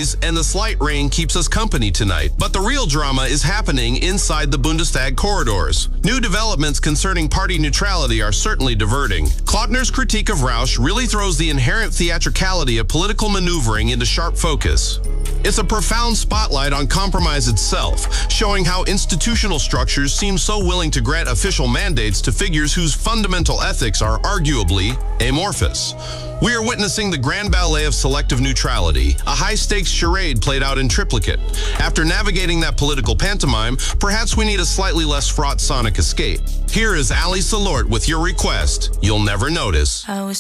breeze and the slight rain keeps us company tonight. But the real drama is happening inside the Bundestag corridors. New developments concerning party neutrality are certainly diverting. Klautner's critique of Rausch really throws the inherent theatricality of political maneuvering into sharp focus. It's a profound spotlight on compromise itself, showing how institutional structures seem so willing to grant official mandates to figures whose fundamental ethics are arguably amorphous. We are witnessing the grand ballet of selective neutrality, a high-stakes charade played out in triplicate. After navigating that political pantomime, perhaps we need a slightly less fraught sonic escape. Here is Ali Salort with your request, You'll Never Notice.